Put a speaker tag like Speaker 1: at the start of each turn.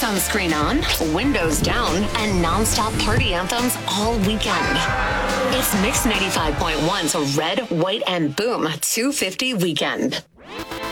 Speaker 1: Sunscreen on, windows down, and non-stop party anthems all weekend. It's Mix 95.1's Red, White, and Boom 250 Weekend.